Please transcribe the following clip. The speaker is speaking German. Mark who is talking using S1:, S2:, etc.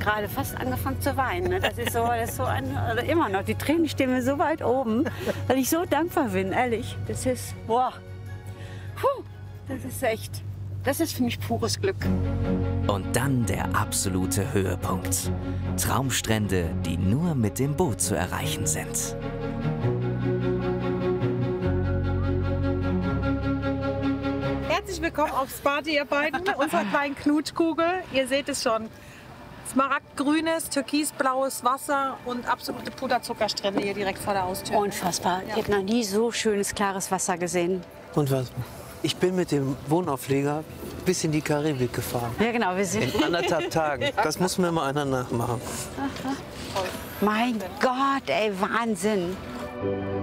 S1: gerade fast angefangen zu weinen. Ne? Das ist so also immer noch. Die Tränen stehen mir so weit oben, weil ich so dankbar bin, ehrlich. Das ist, boah, puh, das ist echt, das ist für mich pures Glück.
S2: Und dann der absolute Höhepunkt. Traumstrände, die nur mit dem Boot zu erreichen sind.
S3: Herzlich willkommen auf Sparti, ihr beiden, unserer kleinen Knutschkugel. Ihr seht es schon. Smaragdgrünes, türkisblaues Wasser und absolute Puderzuckerstrände hier direkt vor der Haustür.
S1: Unfassbar. Ich habe noch nie so schönes, klares Wasser gesehen.
S4: Und was? Ich bin mit dem Wohnaufleger bis in die Karibik gefahren.
S1: Ja, genau, wir sind.
S4: In 1,5 Tagen. Das muss mir mal einer nachmachen.
S1: Mein Gott, ey, Wahnsinn.